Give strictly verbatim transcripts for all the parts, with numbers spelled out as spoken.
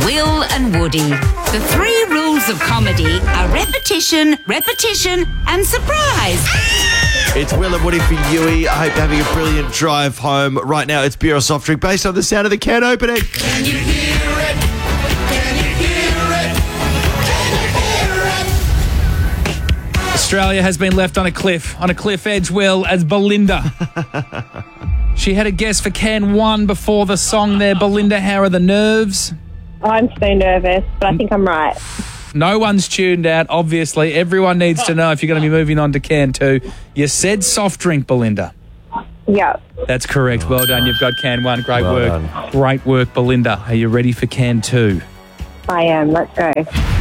Will and Woody. The three rules of comedy are repetition, repetition, and surprise. It's Will and Woody for Yui. I hope you're having a brilliant drive home. Right now, it's beer or soft drink based on the sound of the can opening. Can you hear it? Can you hear it? Can you hear it? Australia has been left on a cliff, on a cliff edge, Will, as Belinda. She had a guess for can one before the song there. Belinda, how are the nerves? I'm so nervous, but I think I'm right. No one's tuned out, obviously. Everyone needs to know if you're going to be moving on to can two. You said soft drink, Belinda. Yeah. That's correct. Well done. You've got can one. Great Well work. done. Great work, Belinda. Are you ready for can two? I am. Let's go.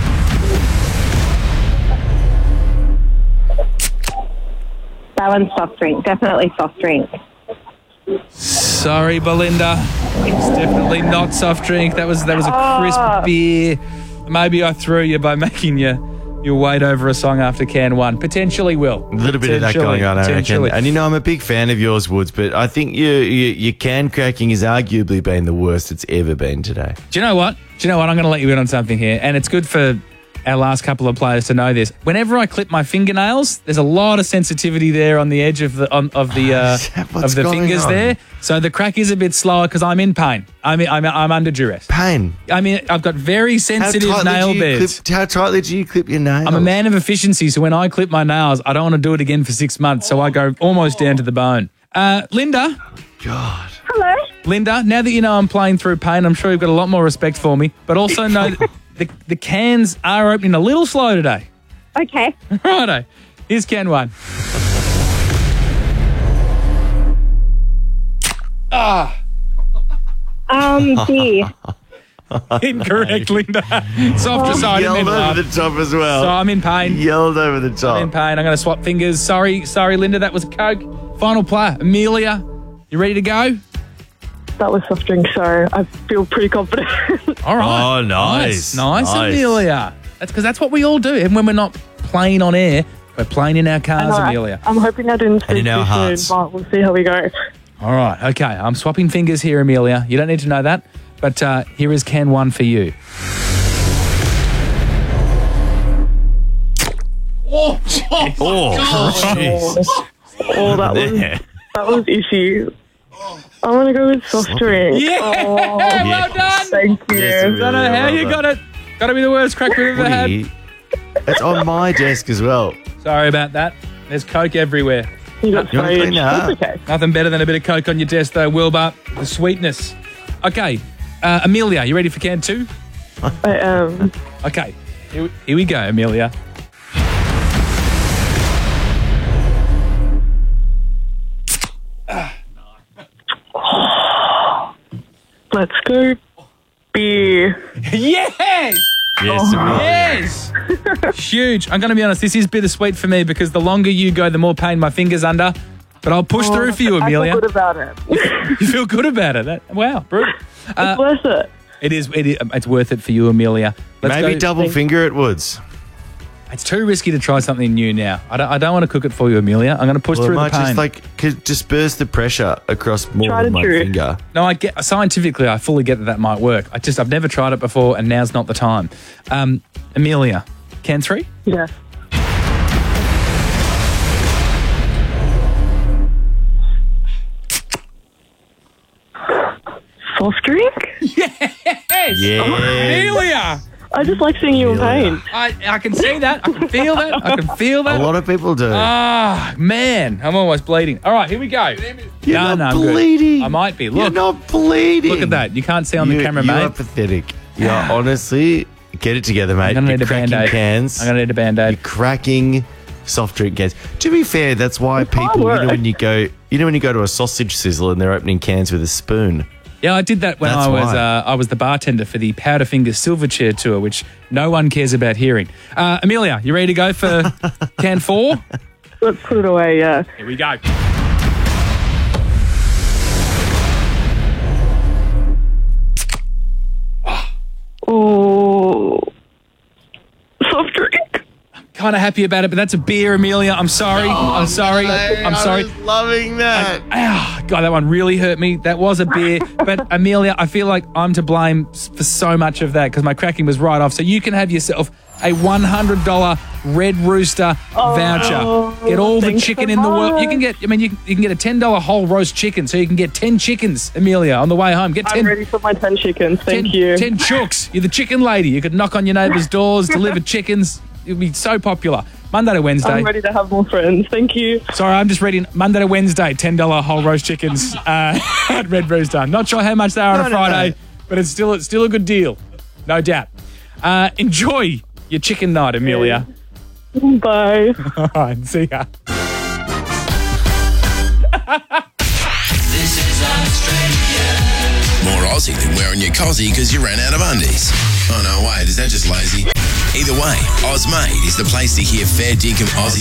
That one's soft drink. Definitely soft drink. Sorry, Belinda. It's definitely not soft drink. That was that was a crisp Oh. beer. Maybe I threw you by making you you wait over a song after can one. Potentially will. A little bit of that Potentially, going on, I reckon. potentially. And you know, I'm a big fan of yours, Woods, but I think you, you, your can cracking has arguably been the worst it's ever been today. Do you know what? Do you know what? I'm going to let you in on something here, and it's good for our last couple of players to know this. Whenever I clip my fingernails, there's a lot of sensitivity there on the edge of the on, of the uh, What's of the going fingers on? there. So the crack is a bit slower because I'm in pain. I'm I'm I'm under duress. Pain. I mean, I've got very How sensitive tightly, nail do you beds. clip, how tightly do you clip your nails? I'm a man of efficiency, so when I clip my nails, I don't want to do it again for six months. So I go almost down to the bone. Uh, Linda, God. Hello. Linda, now that you know I'm playing through pain, I'm sure you've got a lot more respect for me. But also know that the, the cans are opening a little slow today. Okay. Righto. Here's can one. Ah, Um, beer. incorrect, Linda. Softer side. I didn't mean Yelled to laugh. over the top as well. So I'm in pain. Yelled over the top. I'm in pain. I'm going to swap fingers. Sorry, sorry, Linda. That was a Coke. Final player, Amelia. You ready to go? That was soft drink, so I feel pretty confident. All right. Oh, nice. Nice, nice, Nice. Amelia. That's because that's what we all do. And when we're not playing on air, we're playing in our cars, All right. Amelia. I'm hoping I didn't speak in our too hearts. soon, but we'll see how we go. All right. Okay. I'm swapping fingers here, Amelia. You don't need to know that. But uh, here is can one for you. Oh, jeez. Oh, that was There. that was issue. I'm gonna go with soft drink. Yeah. Oh, Well done. thank you. Yes, I don't know how well you done. got it. Got to be the worst crack we've ever had. Woody, it's on my desk as well. Sorry about that. There's Coke everywhere. You got You wanna sprayed. clean that That's up? okay. Nothing better than a bit of Coke on your desk, though, Wilbur. The sweetness. Okay. Uh, Amelia, you ready for can two? I am. Okay. Here, here we go, Amelia. Let's go. Beer. Yes! Yes, Amelia. Yes! Huge. I'm going to be honest, this is bittersweet for me because the longer you go, the more pain my finger's under. But I'll push through for you, I Amelia. feel good about it. You feel good about it. That, wow, brutal. It's worth it. It is, it is. It's worth it for you, Amelia. Let's Maybe go. double finger at Woods. It's too risky to try something new now. I don't, I don't want to cook it for you, Amelia. I'm going to push Well, it through the might pain. just like c- disperse the pressure across more Try than the my truth. finger. No, I get scientifically, I fully get that that might work. I just, I've never tried it before, and now's not the time. Um, Amelia, can three? Yeah. Soft drink? Yes! Yeah. Amelia! I just like seeing you in Amelia. pain. I, I can see that. I can feel that. I can feel A that. lot of people do. Ah, man. I'm almost bleeding. All right, here we go. You're no, not no, I'm good. bleeding. I might be. You're Look, not bleeding. look at that. You can't see on the You- camera, you mate. are pathetic. You're honestly, get it together, mate. I'm going to You're need a cracking Band-Aid. cans. I'm going to need a Band-Aid. You're cracking soft drink cans. To be fair, that's why It's hard people, you know, work. when you go, you know, when you go to a sausage sizzle and they're opening cans with a spoon. Yeah, I did that when That's I was why. uh, I was the bartender for the Powderfinger Silverchair tour, which no one cares about hearing. Uh, Amelia, you ready to go for can four? Let's put it away, yeah. Here we go. Oh, soft drink. Kind of happy about it, but that's a beer, Amelia. I'm sorry. I'm sorry. I'm sorry. loving that. Ah, God, that one really hurt me. That was a beer. But Amelia, I feel like I'm to blame for so much of that because my cracking was right off. So you can have yourself a one hundred dollars Red Rooster voucher. Get all the thanks chicken so in the world. You much. can get, I mean, you can, you can get a ten dollars whole roast chicken. So you can get ten chickens, Amelia, on the way home. Get I'm ten. ready for my ten chickens. Thank ten, you. ten chooks. You're the chicken lady. You could knock on your neighbours' doors, deliver chickens. You'd be so popular. Monday to Wednesday. I'm ready to have more friends. Thank you. Sorry, I'm just reading Monday to Wednesday, ten dollars whole roast chickens uh, at Red Rooster. Not sure how much they are on No, a no, Friday, no. but it's still it's still a good deal. No doubt. Uh, enjoy your chicken night, Amelia. Bye. All right, see ya. This is Australia. More Aussie than wearing your cozzy because you ran out of undies. Oh no, wait, is that just lazy? Either way, Ozmade is the place to hear fair dinkum Aussie